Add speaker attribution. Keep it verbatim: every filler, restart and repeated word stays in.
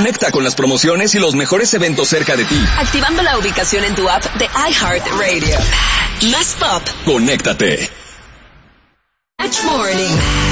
Speaker 1: Conecta con las promociones y los mejores eventos cerca de ti.
Speaker 2: Activando la ubicación en tu app de iHeartRadio. Más pop.
Speaker 1: Conéctate.
Speaker 2: Match Morning.